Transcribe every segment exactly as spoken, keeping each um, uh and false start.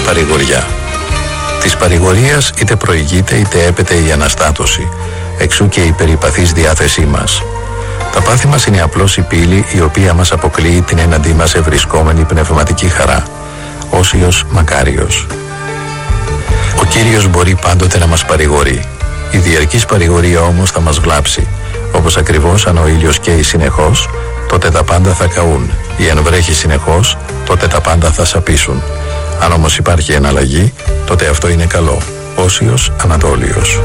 παρηγοριά. Της παρηγορίας είτε προηγείται είτε έπεται η αναστάτωση, εξού και η περιπαθής διάθεσή μας. Τα πάθη μας είναι απλώς η πύλη η οποία μας αποκλείει την έναντί μας ευρισκόμενη πνευματική χαρά. Όσιος μακάριος. Ο Κύριος μπορεί πάντοτε να μας παρηγορεί. Η διαρκής παρηγορία όμως θα μας βλάψει. Όπως ακριβώς αν ο ήλιος καίει συνεχώς, τότε τα πάντα θα καούν. Ή αν βρέχει συνεχώς, τότε τα πάντα θα σαπίσουν. Αν όμως υπάρχει εναλλαγή, τότε αυτό είναι καλό. Όσιος Ανατόλιος.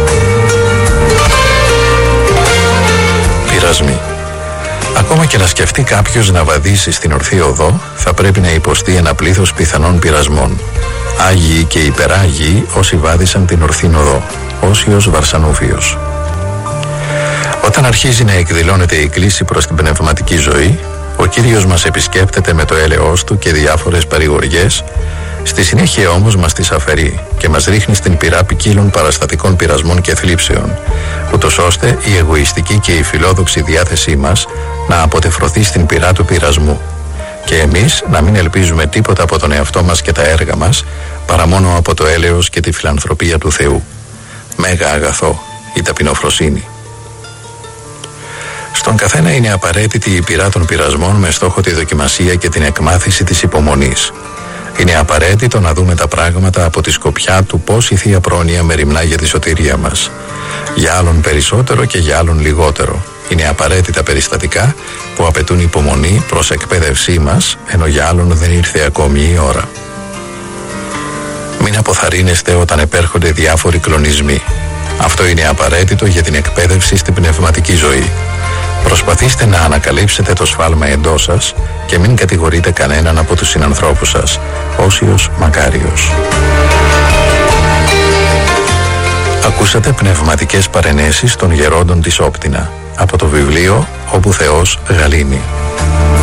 Πειρασμοί. Ακόμα και να σκεφτεί κάποιος να βαδίσει στην ορθή οδό, θα πρέπει να υποστεί ένα πλήθος πιθανών πειρασμών. Άγιοι και υπεράγιοι όσοι βάδισαν την ορθή οδό. Όσιος Βαρσανούφιος. Όταν αρχίζει να εκδηλώνεται η κλίση προς την πνευματική ζωή, ο Κύριος μας επισκέπτεται με το έλεος του και διάφορες παρηγοριές, στη συνέχεια όμως μας τις αφαιρεί και μας ρίχνει στην πυρά ποικίλων παραστατικών πειρασμών και θλίψεων, ούτως ώστε η εγωιστική και η φιλόδοξη διάθεσή μας να αποτεφρωθεί στην πυρά του πειρασμού και εμείς να μην ελπίζουμε τίποτα από τον εαυτό μας και τα έργα μας, παρά μόνο από το έλεος και τη φιλανθρωπία του Θεού. Μέγα αγαθό, η ταπεινοφροσύνη. Στον καθένα είναι απαραίτητη η πυρά των πειρασμών με στόχο τη δοκιμασία και την εκμάθηση της υπομονής. Είναι απαραίτητο να δούμε τα πράγματα από τη σκοπιά του πώς η Θεία Πρόνοια μεριμνά για τη σωτηρία μας. Για άλλον περισσότερο και για άλλον λιγότερο. Είναι απαραίτητα περιστατικά που απαιτούν υπομονή προς εκπαίδευσή μας, ενώ για άλλον δεν ήρθε ακόμη η ώρα. Μην αποθαρρύνεστε όταν επέρχονται διάφοροι κλονισμοί. Αυτό είναι απαραίτητο για την εκπαίδευση στην πνευματική ζωή. Προσπαθήστε να ανακαλύψετε το σφάλμα εντός σας και μην κατηγορείτε κανέναν από τους συνανθρώπους σας. Όσιος μακάριος. Ακούσατε πνευματικές παρενέσεις των γερόντων της Όπτινα από το βιβλίο «Όπου Θεός Γαλήνει».